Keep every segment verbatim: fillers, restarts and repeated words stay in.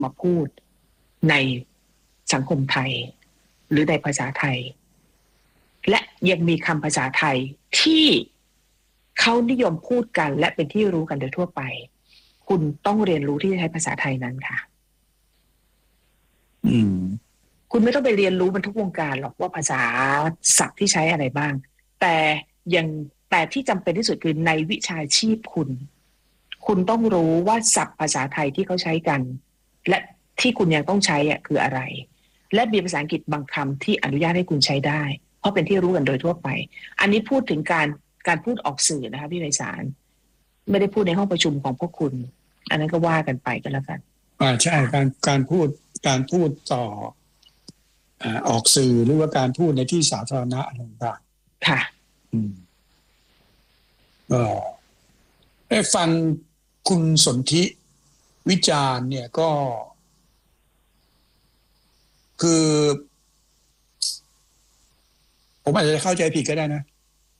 มาพูดในสังคมไทยหรือในภาษาไทยและยังมีคำภาษาไทยที่เขานิยมพูดกันและเป็นที่รู้กันโดยทั่วไปคุณต้องเรียนรู้ที่จะใช้ภาษาไทยนั้นค่ะอืมคุณไม่ต้องไปเรียนรู้มันทุกวงการหรอกว่าภาษาศัพท์ที่ใช้อะไรบ้างแต่ยังแต่ที่จำเป็นที่สุดคือในวิชาชีพคุณคุณต้องรู้ว่าศัพท์ภาษาไทยที่เขาใช้กันและที่คุณยังต้องใช้อ่ะคืออะไรและมีภาษาอังกฤษบางคำที่อนุญาตให้คุณใช้ได้เพราะเป็นที่รู้กันโดยทั่วไปอันนี้พูดถึงการการพูดออกสื่อนะคะพี่ไพศาลไม่ได้พูดในห้องประชุมของพวกคุณอันนั้นก็ว่ากันไปก็แล้วกันอ่าใช่การการพูดการพูดต่ออ่าออกสื่อหรือว่าการพูดในที่สาธารณะอะไรต่างๆค่ะอืมก็ได้ฟังคุณสนธิวิจารณ์เนี่ยก็คือผมอาจจะเข้าใจผิดก็ได้นะ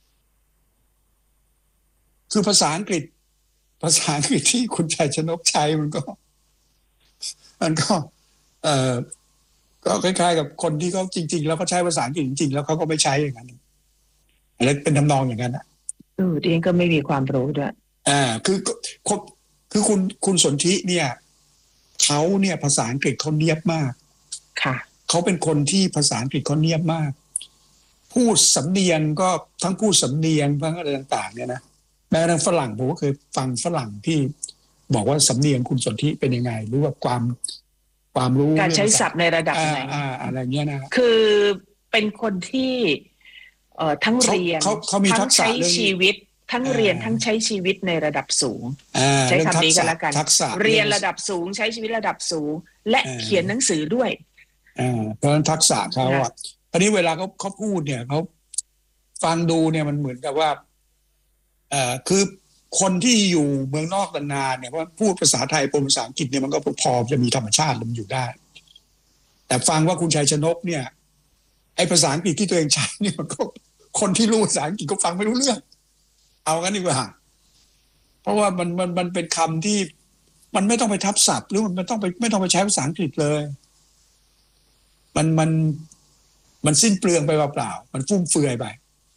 คือภาษาอังกฤษภาษาอังกฤษที่คุณชัยชนกใช้มันก็มันก็เอ่อก็คล้ายๆกับคนที่เขาจริงๆแล้วเขาใช้ภาษาอังกฤษจริงๆแล้วเขาก็ไม่ใช้อย่างนั้นอะไรเป็นทำนองอย่างนั้นอ่ะเออดิฉันก็ไม่มีความรู้ด้วยอ่าคือคือคุณคุณสนธิเนี่ยเขาเนี่ยภาษาอังกฤษเขาเนียบมากค่ะเขาเป็นคนที่ภาษาอังกฤษเขาเนียบมากพูดสำเนียงก็ทั้งพูดสำเนียงทั้งอะไรต่างๆเนี่ยนะแม้กระทั่งฝรั่งผมก็เคยฟังฝรั่งที่บอกว่าสำเนียงคุณสนธิเป็นยังไงหรือว่าความความรู้การใช้ศัพท์ในระดับไหนอะไรเงี้ยนะคือเป็นคนที่เอ่อทั้งเรียนทั้งใช้ชีวิตทั้งเรียนทั้งใช้ชีวิตในระดับสูงใช้คำนี้กันแล้วกันเรียนระดับสูงใช้ชีวิตระดับสูงและเขียนหนังสือด้วยเพราะฉะนั้นทักษะเขาอ่ะอันนี้เวลาเขาเขาพูดเนี่ยเขาฟังดูเนี่ยมันเหมือนกับว่าเอ่อคือคนที่อยู่เมืองนอกนานๆเนี่ยเพราะพูดภาษาไทยปนภาษาอังกฤษเนี่ยมันก็พอจะมีธรรมชาติมันอยู่ได้แต่ฟังว่าคุณชัยชนกเนี่ยไอ้ภาษาอังกฤษที่ตัวเองใช้เนี่ยมันก็คนที่รู้ภาษาอังกฤษก็ฟังไม่รู้เรื่องเอางั้นดีกว่าเพราะว่ามันมันมันเป็นคำที่มันไม่ต้องไปทับศัพท์หรือมันไม่ต้องไปไม่ต้องไปใช้ภาษาอังกฤษเลยมันมันมันสิ้นเปลืองไปเปล่าๆมันฟุ่มเฟือยไป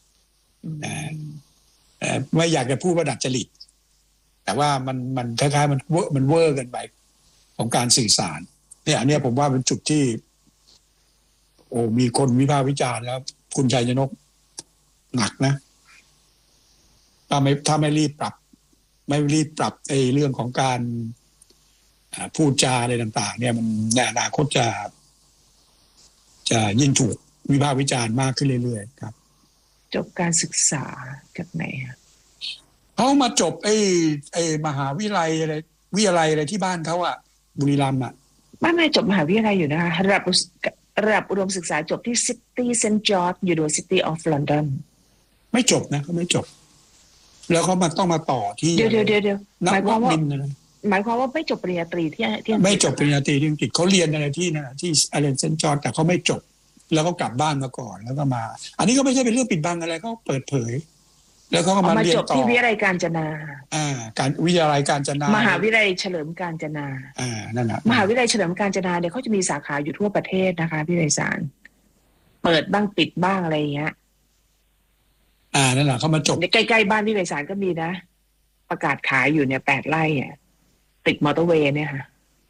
ไม่อยากจะพูดว่าดัดจริตแต่ว่ามันมันคล้ายๆมันเวอร์มันเวอร์กันไปของการสื่อสารเนี่ยอันนี้ผมว่าเป็นจุดที่โอ้มีคนวิพากษ์วิจารณ์แล้วคุณชัยชนกหนักนะถ้าไม่ถ้าไม่รีบปรับไม่รีบปรับไอ้เรื่องของการพูดจาอะไรต่างๆเนี่ยมันในอนาคตจะจะยิ่งถูกวิพากษ์วิจารณ์มากขึ้นเรื่อยๆครับจบการศึกษาจากไหนครับเขามาจบไอ้ไอ้มหาวิทยาลัยอะไรวิทยาลัยอะไรที่บ้านเขาอะบุรีรัมย์อะไม่ไม่จบมหาวิทยาลัยอยู่นะคะระดับระดับอุดมศึกษาจบที่ City Saint George University of London ไม่จบนะเขาไม่จบแล้วเขามาต้องมาต่อที่เดี๋ยวเดี๋ยวเดี๋ยวเดี๋ยวหมายความว่านะหมายความว่าไม่จบปริญญาตรีที่ที่อังกฤษไม่จบปริญญาตรีที่อังกฤษเขาเรียนอะไรที่นั่นที่อาเลนเซนจอร์แต่เขาไม่จบแล้วก็กลับบ้านมาก่อนแล้วก็มาอันนี้ก็ไม่ใช่เป็นเรื่องปิดบังอะไรเขาเปิดเผยแล้วเขาก็มาเรียนต่อที่วิทยาลัยกาญจนาอ่าการวิทยาลัยกาญจนามหาวิทยาลัยเฉลิมกาญจนาอ่านั่นแหละมหาวิทยาลัยเฉลิมกาญจนาเนี่ยเขาจะมีสาขาอยู่ทั่วประเทศนะคะพี่ไพศาลเปิดบ้างปิดบ้างอะไรอย่างเงี้ยอ่านั่นแหละเขามาจบใกล้ๆบ้านพี่ไพศาลก็มีนะประกาศขายอยู่เนี่ยแปดไร่อ่ะติดมอเตอร์เวย์เนี่ยค่ะ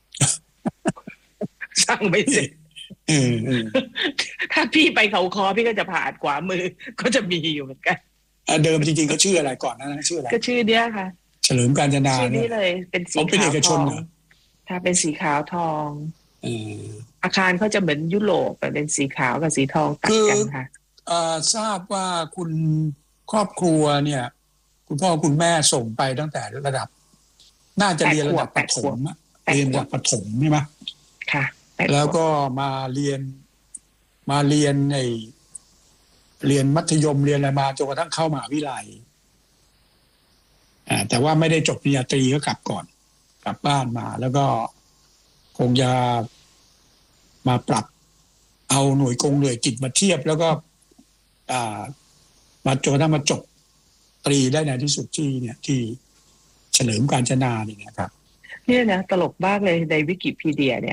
สร้างไม่เสร็จถ้าพี่ไปเขาคอพี่ก็จะผ่านขวามือก็จะมีอยู่เหมือนกันเดิมจริงๆเขาชื่ออะไรก่อนนะชื่ออะไรก็ชื่อเนี้ยค่ะเฉลิมกาญจนาชื่อนี้เลยเป็นสีขาวทองถ้าเป็นสีขาวทองอาคารเขาจะเหมือนยุโรปเป็นสีขาวกับสีทองตัดกันค่ะทราบว่าคุณครอบครัวเนี่ยคุณพ่อคุณแม่ส่งไปตั้งแต่ระดับน่าจะเรียนระดับประถมเรียนระดับประถมใช่ไหมค่ะแล้วก็มาเรียนมาเรียนในเรียนมัธยมเรียนอะไรมาจนกระทั่งเข้ามหาวิทยาลัยแต่ว่าไม่ได้จบปริญญาตรีก็กลับก่อนกลับบ้านมาแล้วก็คงจะมาปรับเอาหน่วยกงหน่วยกิจมาเทียบแล้วก็มาจนกระทั่งมาจบตรีได้ในที่สุดที่เนี่ยที่เฉลิมกาญจนาเนี่ยครับเนี่ยนะตลกมากเลยในวิกิพีเดียเนี่ย